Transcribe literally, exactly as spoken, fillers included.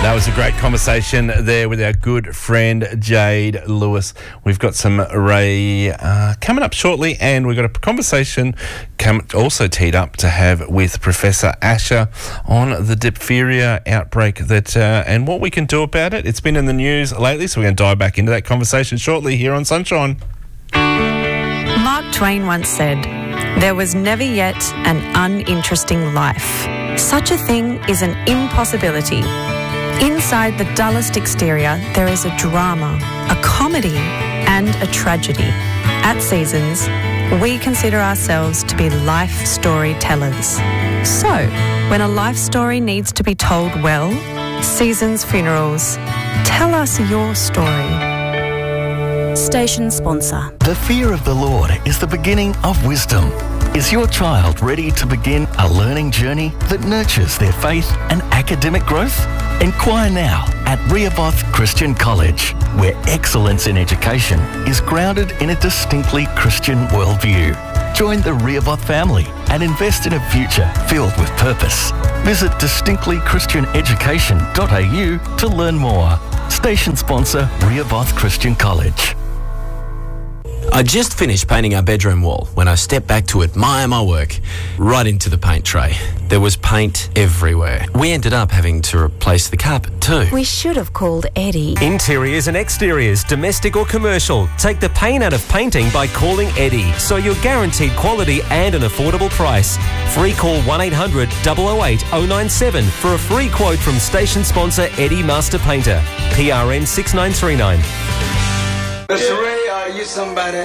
That was a great conversation there with our good friend Jade Lewis. We've got some Ray uh, coming up shortly, and we've got a conversation come, also teed up to have with Professor Asher on the diphtheria outbreak that uh, and what we can do about it. It's been in the news lately, so we're going to dive back into that conversation shortly here on Sunshine. Mark Twain once said, "There was never yet an uninteresting life. Such a thing is an impossibility. Inside the dullest exterior, there is a drama, a comedy, and a tragedy. At Seasons, we consider ourselves to be life storytellers. So, when a life story needs to be told well, Seasons Funerals, tell us your story." Station sponsor. The fear of the Lord is the beginning of wisdom. Is your child ready to begin a learning journey that nurtures their faith and academic growth? Enquire now at Rehoboth Christian College, where excellence in education is grounded in a distinctly Christian worldview. Join the Rehoboth family and invest in a future filled with purpose. Visit distinctly christian education dot a u to learn more. Station sponsor, Rehoboth Christian College. I just finished painting our bedroom wall when I stepped back to admire my work. Right into the paint tray. There was paint everywhere. We ended up having to replace the carpet too. We should have called Eddie. Interiors and exteriors, domestic or commercial. Take the pain out of painting by calling Eddie, so you're guaranteed quality and an affordable price. Free call one eight hundred, double oh eight, oh nine seven for a free quote from station sponsor Eddie Master Painter. P R N six nine three nine. Mister Ray, are you somebody?